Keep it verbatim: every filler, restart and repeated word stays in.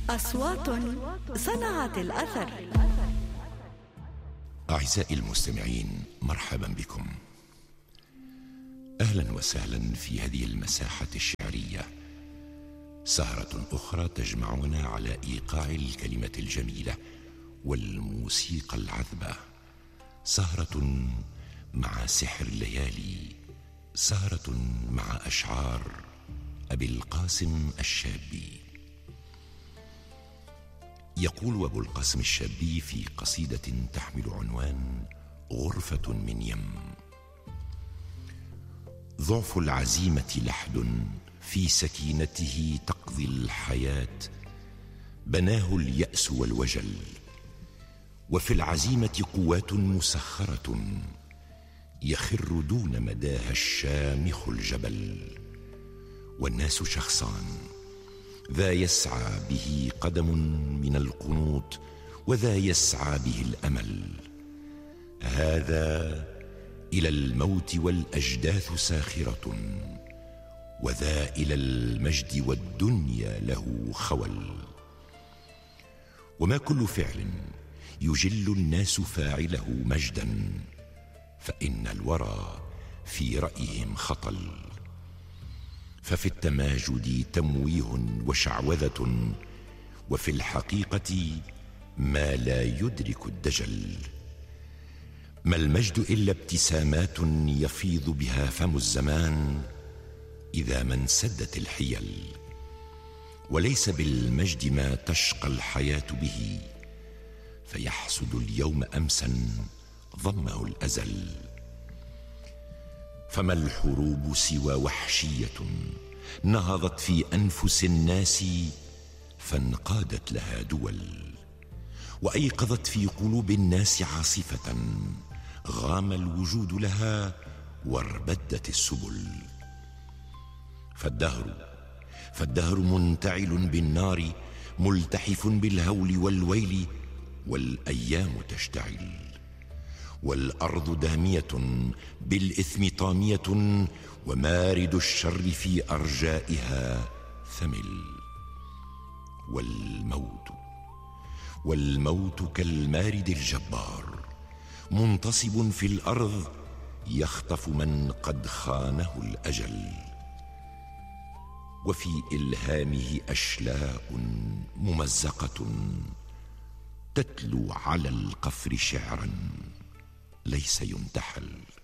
أصوات صنعت الأثر. أعزائي المستمعين، مرحبا بكم. أهلا وسهلا في هذه المساحة الشعرية، سهرة أخرى تجمعنا على إيقاع الكلمة الجميلة والموسيقى العذبة، سهرة مع سحر الليالي، سهرة مع أشعار أبي القاسم الشابي. يقول أبو القاسم الشابي في قصيدة تحمل عنوان غرفة من يم: ضعف العزيمة لحد في سكينته تقضي الحياة، بناه اليأس والوجل، وفي العزيمة قوات مسخرة يخر دون مداها الشامخ الجبل. والناس شخصان، ذا يسعى به قدم من القنوط، وذا يسعى به الأمل، هذا إلى الموت والأجداث ساخرة، وذا إلى المجد والدنيا له خول. وما كل فعل يجل الناس فاعله مجدا، فإن الورى في رأيهم خطل. ففي التماجد تمويه وشعوذة، وفي الحقيقة ما لا يدرك الدجل. ما المجد إلا ابتسامات يفيض بها فم الزمان إذا ما انسدت الحيل، وليس بالمجد ما تشقى الحياة به، فيحسد اليوم أمسا ضمه الأزل. فما الحروب سوى وحشية نهضت في أنفس الناس فانقادت لها دول، وأيقظت في قلوب الناس عاصفة غام الوجود لها واربدت السبل. فالدهر فالدهر منتعل بالنار ملتحف بالهول والويل، والأيام تشتعل، والأرض دامية بالإثم طامية، ومارد الشر في أرجائها ثمل. والموت والموت كالمارد الجبار منتصب في الأرض يخطف من قد خانه الأجل. وفي إلهامه أشلاء ممزقة تتلو على القفر شعرا ليس ينتحل.